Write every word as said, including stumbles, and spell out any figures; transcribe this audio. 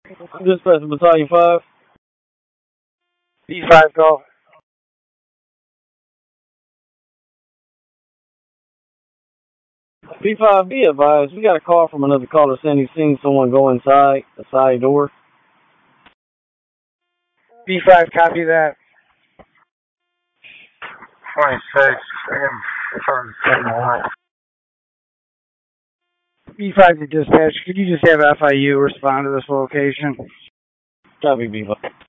Dispatch Battalion five. B five Golf. B five, be advised, we got a call from another caller saying he's seen someone go inside the side door. B five, copy that. twenty-six, first one. B five to dispatch, could you just have F I U respond to this location? Copy, B five.